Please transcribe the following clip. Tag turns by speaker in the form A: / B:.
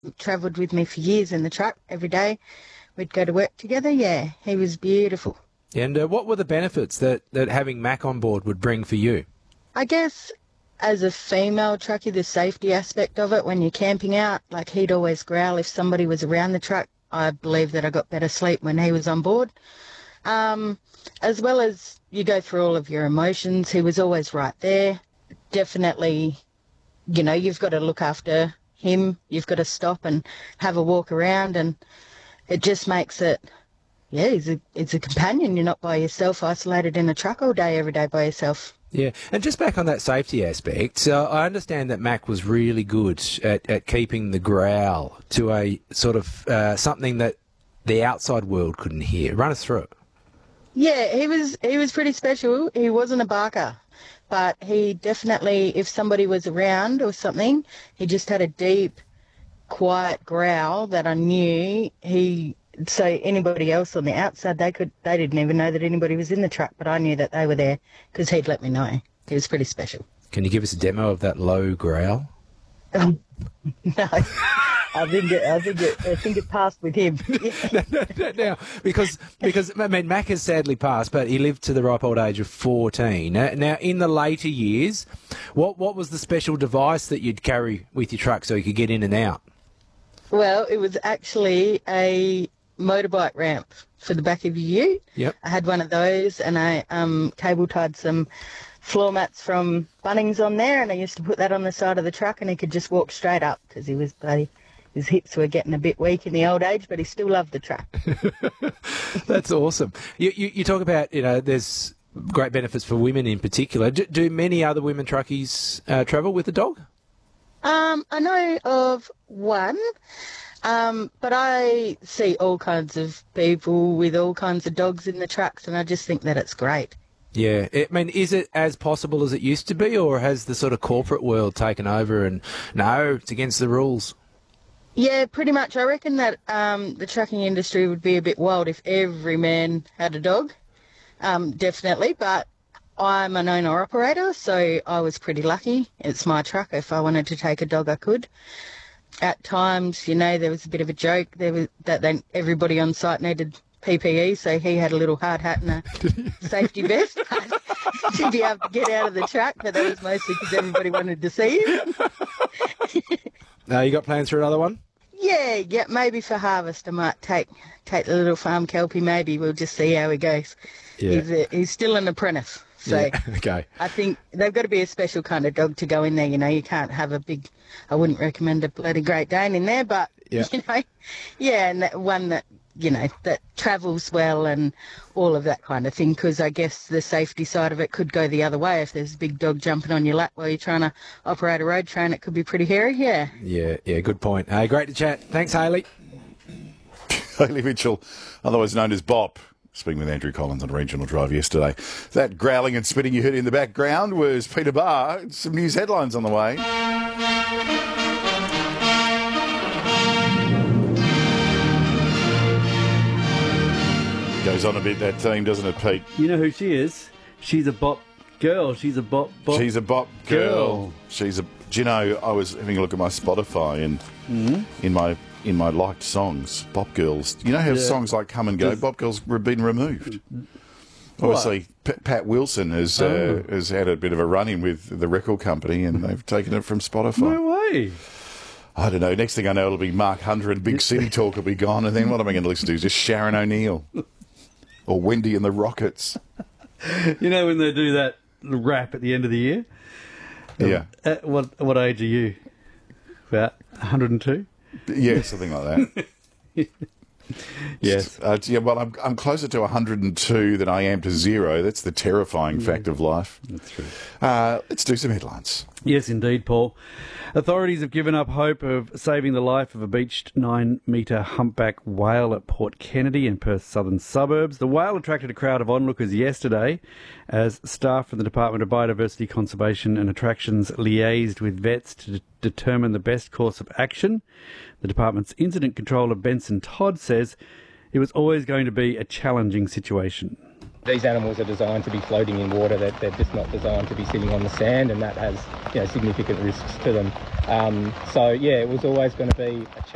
A: travelled with me for years in the truck every day. We'd go to work together. Yeah, he was beautiful.
B: And what were the benefits that having Mac on board would bring for you?
A: I guess as a female truckie, the safety aspect of it when you're camping out, like he'd always growl if somebody was around the truck. I believe that I got better sleep when he was on board. As well as you go through all of your emotions, he was always right there. Definitely, you know, you've got to look after him. You've got to stop and have a walk around, and it just makes it, yeah, it's a companion. You're not by yourself, isolated in a truck all day, every day by yourself.
B: Yeah, and just back on that safety aspect, so I understand that Mac was really good at keeping the growl to a sort of something that the outside world couldn't hear. Run us through it.
A: Yeah, he was pretty special. He wasn't a barker, but he definitely, if somebody was around or something, he just had a deep, quiet growl that I knew so anybody else on the outside, they didn't even know that anybody was in the truck, but I knew that they were there because he'd let me know. He was pretty special.
B: Can you give us a demo of that low growl?
A: No, I think it passed with him.
B: Now, because I mean, Mac has sadly passed, but he lived to the ripe old age of 14. Now, in the later years, what was the special device that you'd carry with your truck so you could get in and out?
A: Well, it was actually a motorbike ramp for the back of your ute.
B: Yep.
A: I had one of those, and I cable tied some floor mats from Bunnings on there, and I used to put that on the side of the truck, and he could just walk straight up because his hips were getting a bit weak in the old age, but he still loved the truck.
B: That's awesome. You talk about, you know, there's great benefits for women in particular. Do many other women truckies travel with a dog?
A: I know of one, but I see all kinds of people with all kinds of dogs in the trucks, and I just think that it's great.
B: Yeah. I mean, is it as possible as it used to be, or has the sort of corporate world taken over and, no, it's against the rules?
A: Yeah, pretty much. I reckon that the trucking industry would be a bit wild if every man had a dog, definitely, but I'm an owner-operator, so I was pretty lucky. It's my truck. If I wanted to take a dog, I could. At times, you know, there was a bit of a joke that everybody on site needed PPE, so he had a little hard hat and a safety vest to be able to get out of the truck, but that was mostly because everybody wanted to see him.
B: Now, you got plans for another one?
A: Yeah, maybe for harvest I might take the little farm kelpie, maybe. We'll just see how he goes. Yeah. He's still an apprentice. So
B: yeah, okay.
A: I think they've got to be a special kind of dog to go in there. You know, you can't have I wouldn't recommend a bloody Great Dane in there, but,
B: yeah.
A: You know, yeah, and that one that, you know, that travels well and all of that kind of thing, because I guess the safety side of it could go the other way. If there's a big dog jumping on your lap while you're trying to operate a road train, it could be pretty hairy, yeah.
B: Yeah, good point. Hey, great to chat. Thanks, Hayley.
C: Hayley Mitchell, otherwise known as Bop. Speaking with Andrew Collins on Regional Drive yesterday. That growling and spitting you heard in the background was Peter Barr. Some news headlines on the way. Goes on a bit, that theme, doesn't it, Pete?
D: You know who she is? She's a bop girl. She's a bop
C: She's a bop girl. Do you know, I was having a look at my Spotify and in my liked songs, Bop Girls. You know how songs like Come and Go, Bop Girls have been removed. Obviously, Pat Wilson has had a bit of a run-in with the record company and they've taken it from Spotify.
D: No way.
C: I don't know. Next thing I know, it'll be Mark Hunter and Big City Talk will be gone. And then what am I going to listen to? Just Sharon O'Neill or Wendy and the Rockets.
D: You know when they do that rap at the end of the year?
C: Yeah.
D: What age are you? About 102?
C: Yeah, something like that.
D: Yes.
C: Well, I'm closer to 102 than I am to 0. That's the terrifying fact of life.
D: That's true.
C: Let's do some headlines.
D: Yes, indeed, Paul. Authorities have given up hope of saving the life of a beached 9-metre humpback whale at Port Kennedy in Perth's southern suburbs. The whale attracted a crowd of onlookers yesterday as staff from the Department of Biodiversity Conservation and Attractions liaised with vets to determine the best course of action. The department's incident controller, Benson Todd, says it was always going to be a challenging situation.
E: These animals are designed to be floating in water. They're just not designed to be sitting on the sand, and that has significant risks to them. So, yeah, it was always going to be a challenge.